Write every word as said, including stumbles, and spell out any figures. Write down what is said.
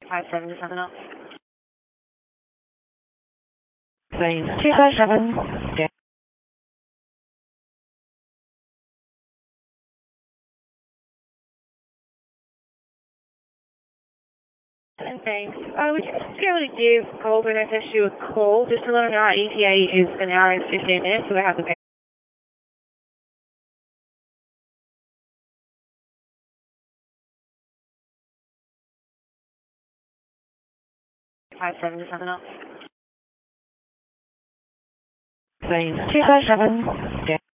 Five seven seven up. Please. Two five seven. Yeah. And thanks. Uh, we just be able to give Goldman F S U a call just to let them know our E T A is an hour and fifteen minutes, so we have to pay. Five seven seven up. Please. Two five seven. Yeah.